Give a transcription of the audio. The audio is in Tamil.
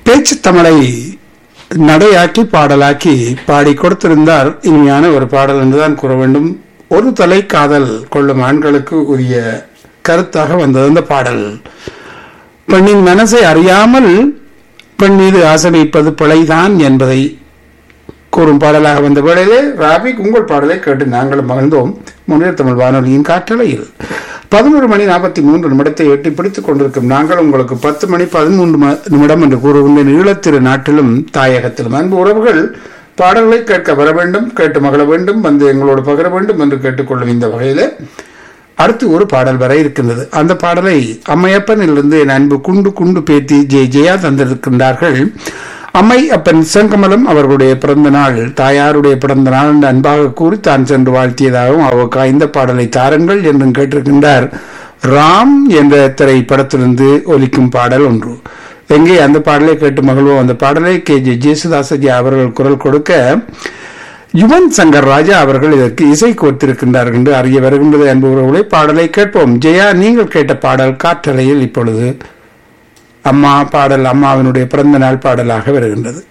பேச்சு தமிழை நடையாக்கி பாடலாக்கி பாடி கொடுத்திருந்தார். இனிமையான ஒரு பாடல் என்றுதான் கூற வேண்டும். ஒரு தலை காதல் கொள்ளும் ஆண்களுக்கு உரிய கருத்தாக வந்தது அந்த பாடல். பெண்ணின் மனசை அறியாமல் பெண் மீது ஆசை வைப்பது பிழைதான் என்பதை கூறும் பாடலாக வந்த வேளையிலே ராபிக் உங்கள் பாடலை கேட்டு நாங்களும் மகிழ்ந்தோம். முன்னில் தமிழ் வானொலியின் காற்றலையில் 11:43 எட்டி பிடித்துக் கொண்டிருக்கும் நாங்கள் உங்களுக்கு 10 மணி 13 நிமிடம் என்று கூறுகின்ற ஈழத்திரு நாட்டிலும் தாயகத்திலும் அன்பு உறவுகள் பாடல்களை கேட்க வர வேண்டும், கேட்டு மகிழ வேண்டும், வந்து எங்களோடு பகிர வேண்டும் என்று கேட்டுக்கொள்ளும் இந்த வகையில் அடுத்து ஒரு பாடல் வர இருக்கின்றது. அந்த பாடலை அம்மையப்பனிலிருந்து என் அன்பு குண்டு குண்டு பேத்தி ஜெயா தந்திருக்கின்றார்கள். அம்மை அப்பன் செங்கமலம் அவர்களுடைய பிறந்த நாள், தாயாருடைய பிறந்த நாள் என்று அன்பாக கூறி தான் சென்று வாழ்த்தியதாகவும் அவருக்கு இந்த பாடலை தாருங்கள் என்றும் கேட்டிருக்கின்றார். ராம் என்ற திரைப்படத்திலிருந்து ஒலிக்கும் பாடல் ஒன்று. எங்கே அந்த பாடலை கேட்டு மகிழ்வோம். அந்த பாடலை KJ ஜேசுதாசஜி அவர்கள் குரல் கொடுக்க யுவன் சங்கர் ராஜா அவர்கள் இதற்கு இசை கோர்த்திருக்கின்றார்கள் என்று அறிய வருகின்றது. அன்புறவுகளை பாடலை கேட்போம். ஜெயா, நீங்கள் கேட்ட பாடல் காற்றலையில் இப்பொழுது அம்மா பாடல், அம்மாவினுடைய பிறந்த நாள் பாடலாக வருகின்றது.